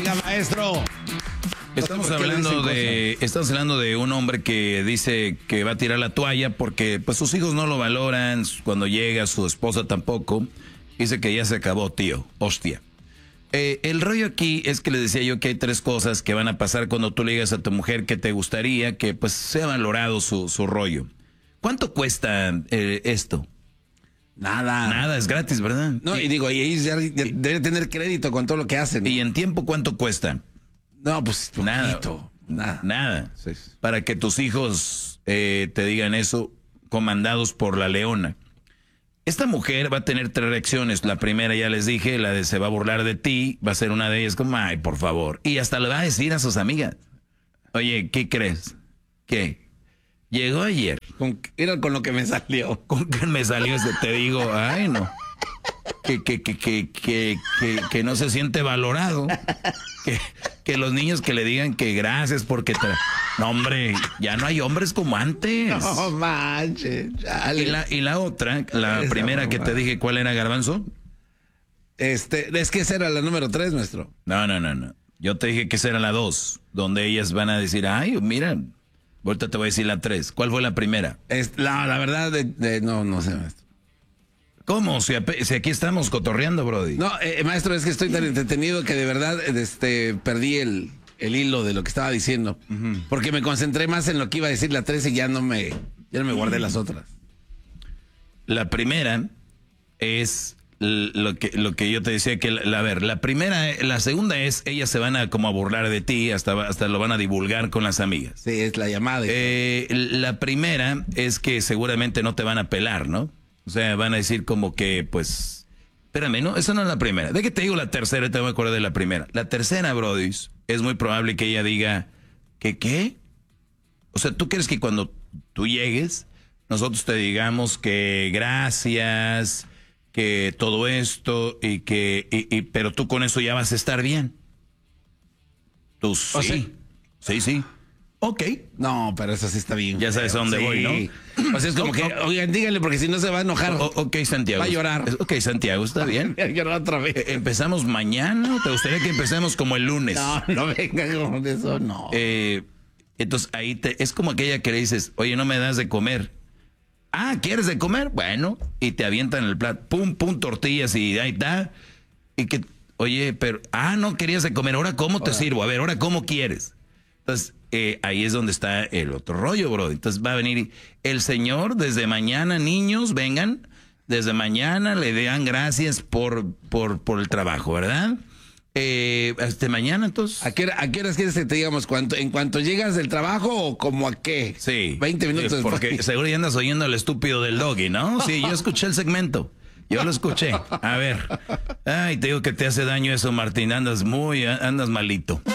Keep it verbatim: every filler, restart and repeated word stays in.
Venga, maestro. Estamos hablando de, estamos hablando de un hombre que dice que va a tirar la toalla porque pues sus hijos no lo valoran, cuando llega su esposa tampoco. Dice que ya se acabó, tío. Hostia. Eh, el rollo aquí es que le decía yo que hay tres cosas que van a pasar cuando tú le digas a tu mujer que te gustaría que pues sea valorado su, su rollo. ¿Cuánto cuesta eh, esto? Nada. Nada, es gratis, ¿verdad? No, y digo, y ellos ya, ya deben tener crédito con todo lo que hacen. ¿Y en tiempo cuánto cuesta? No, pues nada. Poquito, nada. Nada. Sí. Para que tus hijos eh, te digan eso, comandados por la leona. Esta mujer va a tener tres reacciones. La primera ya les dije, la de se va a burlar de ti, va a ser una de ellas como, ay, por favor. Y hasta le va a decir a sus amigas, oye, ¿qué crees? ¿Qué? Llegó ayer. Con, era con lo que me salió. Con que me salió ese, te digo, ay, no. Que, que, que, que, que, que, que no se siente valorado. Que, que los niños que le digan que gracias porque te... No, hombre, ya no hay hombres como antes. No manches. Y la, y la otra, la Esa primera mamá. que te dije, ¿cuál era, Garbanzo? Este, es que esa era la número tres, maestro. No, no, no, no. Yo te dije que esa era la dos, donde ellas van a decir, ay, mira, ahorita te voy a decir la tres. ¿Cuál fue la primera? Es, la, la verdad, de, de, no, no sé, maestro. ¿Cómo? Si, ape- si aquí estamos cotorreando, Brody. No, eh, maestro, es que estoy tan entretenido que de verdad este, perdí el, el hilo de lo que estaba diciendo. Uh-huh. Porque me concentré más en lo que iba a decir la tres y ya no me, ya no me guardé las otras. La primera es l- lo que, lo que yo te decía que, la, a ver, la primera, la segunda es, ellas se van a como a burlar de ti, hasta, hasta lo van a divulgar con las amigas. Sí, es la llamada. Eh, la primera es que seguramente no te van a pelar, ¿no? O sea, van a decir como que, pues, espérame, ¿no? Esa no es la primera. De que te digo la tercera, te voy a acordar de la primera. La tercera, Brody, es muy probable que ella diga, ¿que qué? O sea, ¿tú crees que cuando tú llegues, nosotros te digamos que gracias, que todo esto, y que, y, y, pero tú con eso ya vas a estar bien? Tú sí. ¿Oh, sí? Sí, sí. Ok. No, pero eso sí está bien. Ya sabes a dónde sí. voy, ¿no? O sea, es como que, oigan, díganle porque si no se va a enojar. O, ok, Santiago. Va a llorar. Ok, Santiago, está bien. Va a llorar otra vez. Eh, ¿Empezamos mañana? ¿Te gustaría que empecemos como el lunes? No, no venga con eso, no. Eh, entonces ahí te, es como aquella que le dices, oye, no me das de comer. Ah, ¿quieres de comer? Bueno, y te avientan el plato, pum, pum, tortillas y ahí está. Y que, oye, pero, ah, no querías de comer, ahora ¿cómo te Ahora. sirvo? A ver, ahora ¿cómo quieres? Entonces, eh, ahí es donde está el otro rollo, bro. Entonces va a venir el señor desde mañana, niños, vengan, desde mañana le dan gracias por, por, por el trabajo, ¿verdad? Eh, hasta mañana, entonces. ¿A qué, hora- ¿A qué horas quieres que te digamos? ¿Cuánto, ¿En cuanto llegas del trabajo o como a qué? Sí. veinte minutos Sí, porque después. seguro ya andas oyendo al estúpido del doggy, ¿no? Sí, yo escuché el segmento. Yo lo escuché. A ver. Ay, te digo que te hace daño eso, Martín. Andas muy, andas malito.